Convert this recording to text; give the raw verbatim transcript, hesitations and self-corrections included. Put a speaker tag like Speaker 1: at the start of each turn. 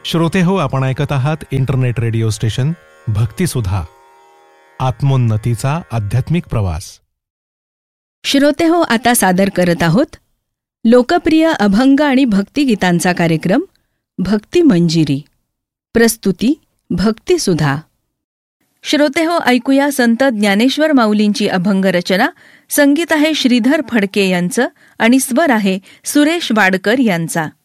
Speaker 1: श्रोते हो, आपण ऐकत आहात इंटरनेट रेडिओ स्टेशन भक्तिसुधा, आत्मोन्नतीचा आध्यात्मिक प्रवास.
Speaker 2: श्रोते हो, आता सादर करत आहोत लोकप्रिय अभंग आणि भक्तिगीतांचा कार्यक्रम भक्ती मंजिरी. प्रस्तुती भक्तिसुधा. श्रोते हो, ऐकूया संत ज्ञानेश्वर माऊलींची अभंग रचना. संगीत आहे श्रीधर फडके यांचं आणि स्वर आहे सुरेश वाडकर यांचा.